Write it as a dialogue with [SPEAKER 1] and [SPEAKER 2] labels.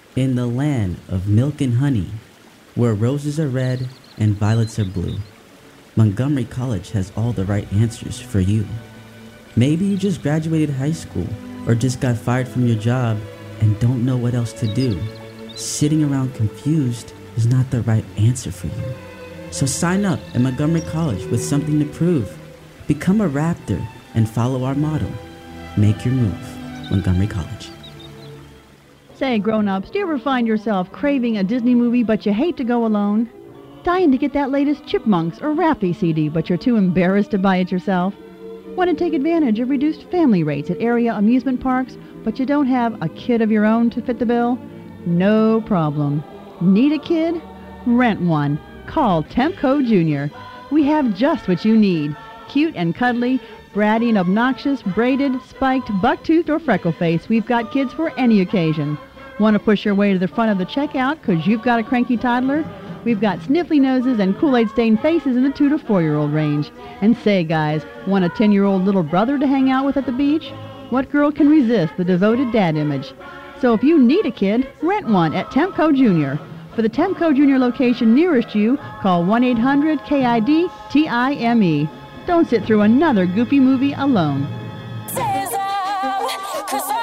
[SPEAKER 1] In the land of milk and honey, where roses are red and violets are blue, Montgomery College has all the right answers for you. Maybe you just graduated high school or just got fired from your job and don't know what else to do. Sitting around confused is not the right answer for you. So sign up at Montgomery College with something to prove. Become a Raptor and follow our motto. Make your move. Montgomery College.
[SPEAKER 2] Say, grown-ups, do you ever find yourself craving a Disney movie but you hate to go alone? Dying to get that latest Chipmunks or Raffi CD but you're too embarrassed to buy it yourself? Want to take advantage of reduced family rates at area amusement parks but you don't have a kid of your own to fit the bill? No problem. Need a kid? Rent one. Call Temco Jr. We have just what you need. Cute and cuddly, bratty and obnoxious, braided, spiked, bucktooth, or freckle-faced, we've got kids for any occasion. Want to push your way to the front of the checkout because you've got a cranky toddler? We've got sniffly noses and Kool-Aid-stained faces in the 2 to 4-year-old range. And say, guys, want a 10-year-old little brother to hang out with at the beach? What girl can resist the devoted dad image? So if you need a kid, rent one at Temco Jr. For the Temco Jr. location nearest you, call 1-800-KID-TIME. Don't sit through another goofy movie alone.
[SPEAKER 3] Cause